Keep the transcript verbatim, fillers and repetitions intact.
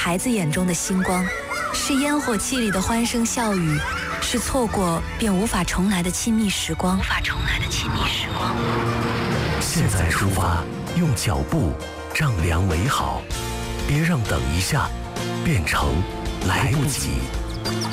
孩子眼中的星光，是烟火气里的欢声笑语，是错过便无法重来的亲密时光。无法重来的亲密时光。 现在出发，用脚步丈量美好，别让等一下变成来不及。